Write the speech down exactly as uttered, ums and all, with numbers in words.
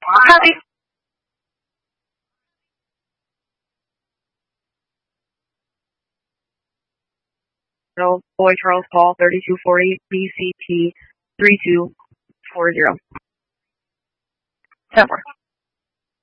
Copy. No, Boy Charles Paul, thirty-two forty, B C P, three two four zero. ten four.